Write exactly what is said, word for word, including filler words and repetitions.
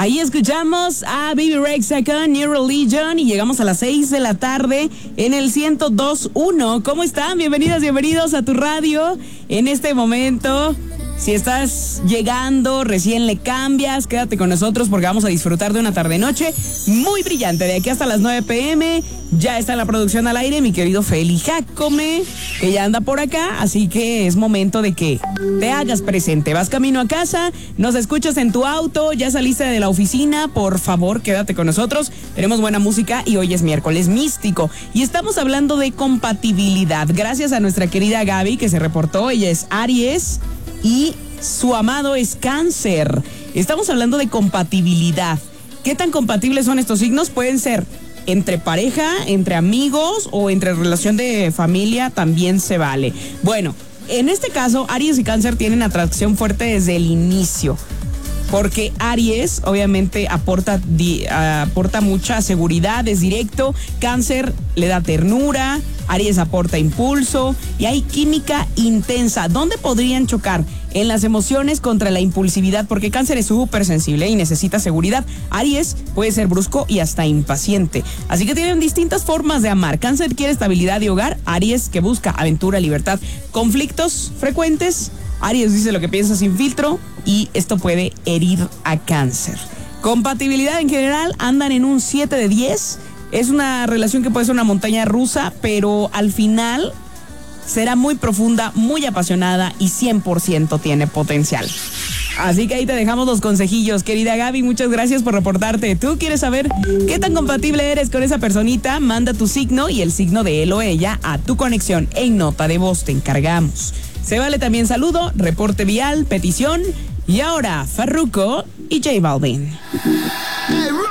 Ahí escuchamos a Baby Rexha con New Religion y llegamos a las seis de la tarde en el ciento dos punto uno. ¿Cómo están? Bienvenidas, bienvenidos a tu radio en este momento. Si estás llegando, recién le cambias, quédate con nosotros porque vamos a disfrutar de una tarde-noche muy brillante. De aquí hasta las nueve pm ya está la producción al aire mi querido Feli Jacome, que ya anda por acá, así que es momento de que te hagas presente. Vas camino a casa, nos escuchas en tu auto, ya saliste de la oficina, por favor quédate con nosotros. Tenemos buena música y hoy es miércoles místico y estamos hablando de compatibilidad. Gracias a nuestra querida Gaby que se reportó, ella es Aries y su amado es Cáncer. Estamos hablando de compatibilidad. ¿Qué tan compatibles son estos signos? Pueden ser entre pareja, entre amigos o entre relación de familia, también se vale. Bueno, en este caso, Aries y Cáncer tienen atracción fuerte desde el inicio. Porque Aries obviamente aporta, di, aporta mucha seguridad, es directo. Cáncer le da ternura, Aries aporta impulso y hay química intensa. ¿Dónde podrían chocar? En las emociones contra la impulsividad, porque Cáncer es súper sensible y necesita seguridad. Aries puede ser brusco y hasta impaciente. Así que tienen distintas formas de amar. Cáncer quiere estabilidad y hogar, Aries que busca aventura, libertad. Conflictos frecuentes, Aries dice lo que piensa sin filtro y esto puede herir a Cáncer. Compatibilidad en general, andan en un siete de diez. Es una relación que puede ser una montaña rusa, pero al final será muy profunda, muy apasionada y cien por ciento tiene potencial. Así que ahí te dejamos los consejillos, querida Gaby, muchas gracias por reportarte. ¿Tú quieres saber qué tan compatible eres con esa personita? Manda tu signo y el signo de él o ella a tu conexión en nota de voz, te encargamos. Se vale también saludo, reporte vial, petición y ahora Farruko y J Balvin.